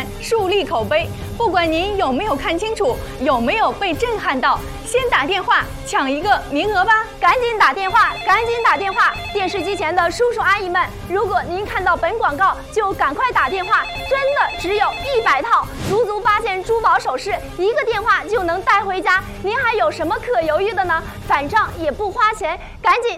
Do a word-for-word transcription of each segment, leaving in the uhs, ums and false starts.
传，树立口碑。不管您有没有看清楚，有没有被震撼到，先打电话抢一个名额吧！ 赶紧打电话，赶紧打电话！电视机前的叔叔阿姨们，如果您看到本广告，就赶快打电话，真的只有一百套，足足八件珠宝首饰，一个电话就能带回家。您还有什么可犹豫的呢？反正也不花钱，赶紧！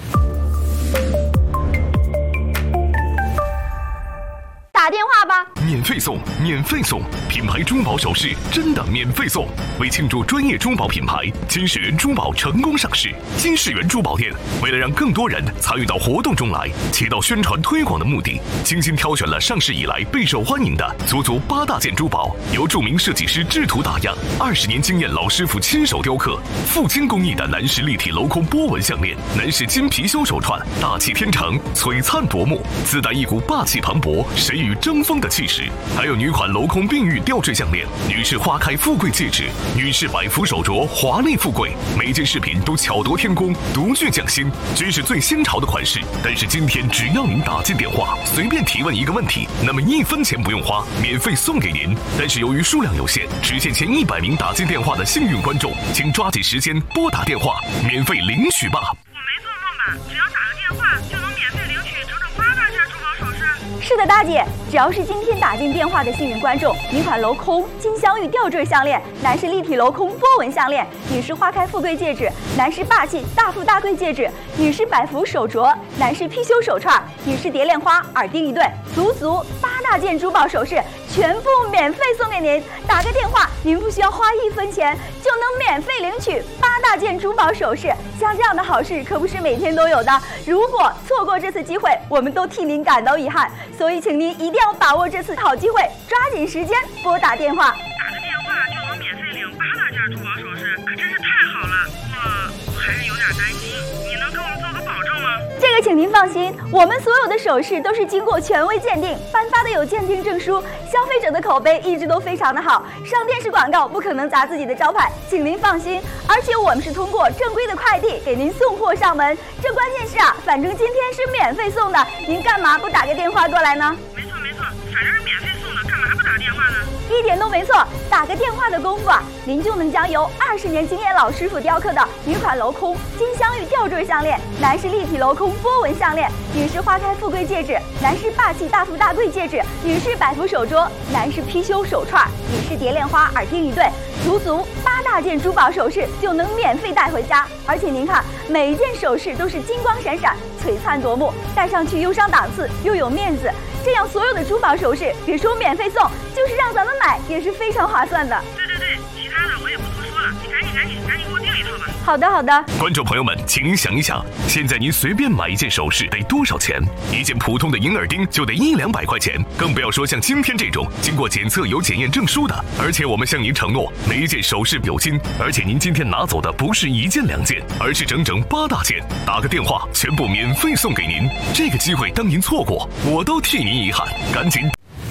打电话吧！ 免费送，免费送！品牌珠宝首饰真的免费送！为庆祝专业珠宝品牌金世缘珠宝成功上市，金世缘珠宝店为了让更多人参与到活动中来，起到宣传推广的目的，精心挑选了上市以来备受欢迎的足足八大件珠宝，由著名设计师制图打样，二十年经验老师傅亲手雕刻，富金工艺的男士立体镂空波纹项链，男士金貔貅手串，大气天成，璀璨夺目，自带一股霸气磅礴、谁与争锋的气势。还有女款镂空碧玉吊坠项链，女士花开富贵戒指，女士百福手镯，华丽富贵。每件饰品都巧夺天工，独具匠心，均是最新潮的款式。但是今天只要您打进电话，随便提问一个问题，那么一分钱不用花，免费送给您。但是由于数量有限，只限前一百名打进电话的幸运观众，请抓紧时间拨打电话，免费领取吧。 我没做梦吧？只要打个电话就能免费领取整整八大件珠宝首饰？ 是的，大姐，只要是今天打进电话的幸运观众，女款镂空金镶玉吊坠项链，男士立体镂空波纹项链，女士花开富贵戒指，男士霸气大富大贵戒指，女士百福手镯，男士貔貅手串，女士蝶恋花耳钉一对，足足八大件珠宝首饰，全部免费送给您。打个电话，您不需要花一分钱就能免费领取八大件珠宝首饰。像这样的好事可不是每天都有的，如果错过这次机会，我们都替您感到遗憾。所以请您一定要把握这次好机会，抓紧时间拨打电话。 打个电话就能免费领八大件珠宝首饰，可真是太好了。我我还是有点担心，你能给我们做个保证吗？ 这个请您放心，我们所有的首饰都是经过权威鉴定，颁发的有鉴定证书，消费者的口碑一直都非常的好，上电视广告不可能砸自己的招牌，请您放心。而且我们是通过正规的快递给您送货上门，这关键是啊，反正今天是免费送的，您干嘛不打个电话过来呢？ 没错没错，反正是免费送的，干嘛不打电话呢？ 一点都没错，打个电话的功夫啊，您就能将由二十年经验老师傅雕刻的女款镂空金镶玉吊坠项链，男士立体镂空波纹项链，女士花开富贵戒指，男士霸气大富大贵戒指，女士百福手镯，男士貔貅手串，女士蝶恋花耳钉一对，足足八大件珠宝首饰就能免费带回家。而且您看，每一件首饰都是金光闪闪，璀璨夺目，戴上去又上档次又有面子。这样所有的珠宝首饰，别说免费送，就是让咱们买也是非常划算的。 对对对，其他的我也不多说了，你赶紧赶紧赶紧给我订一套吧。 好的好的。 观众朋友们，请您想一想，现在您随便买一件首饰得多少钱？一件普通的银耳钉就得一两百块钱，更不要说像今天这种经过检测有检验证书的。而且我们向您承诺，每一件首饰有金，而且您今天拿走的不是一件两件，而是整整八大件。打个电话，全部免费送给您。这个机会当您错过，我都替您遗憾。赶紧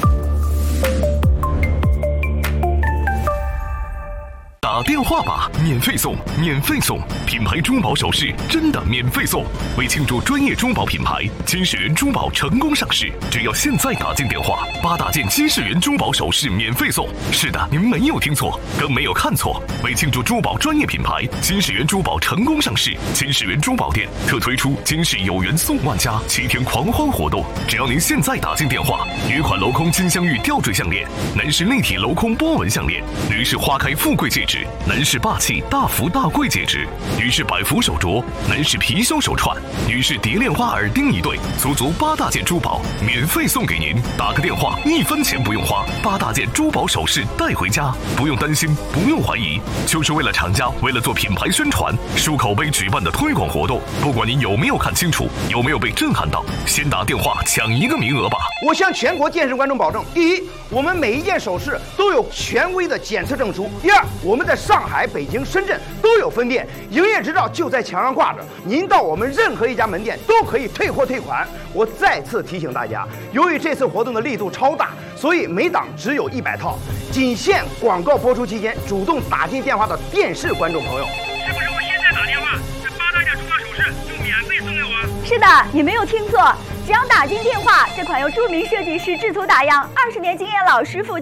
打电话吧，免费送，免费送！品牌珠宝首饰真的免费送！为庆祝专业珠宝品牌金世缘珠宝成功上市，只要现在打进电话，八大件金世缘珠宝首饰免费送。是的，您没有听错，更没有看错。为庆祝珠宝专业品牌金世缘珠宝成功上市，金世缘珠宝店特推出金世有缘送万家七天狂欢活动。只要您现在打进电话，女款镂空金镶玉吊坠项链，男士立体镂空波纹项链，女士花开富贵戒指，男士霸气大福大贵戒指，女士百福手镯，男士貔貅手串，女士蝶恋花耳钉一对，足足八大件珠宝免费送给您。打个电话，一分钱不用花，八大件珠宝首饰带回家，不用担心，不用怀疑，就是为了厂家为了做品牌宣传、树口碑举办的推广活动。不管您有没有看清楚，有没有被震撼到，先打电话抢一个名额吧。 我向全国电视观众保证：第一，我们每一件首饰都有权威的检测证书；第二，我们在上海、北京、深圳都有分店，营业执照就在墙上挂着，您到我们任何一家门店都可以退货退款。我再次提醒大家，由于这次活动的力度超大，所以每档只有一百套，仅限广告播出期间主动打进电话的电视观众朋友。 是不是我现在打电话，这八大件珠宝首饰就免费送给我？ 是的，你没有听错，只要打进电话，这款由著名设计师制图打样、二十年经验老师傅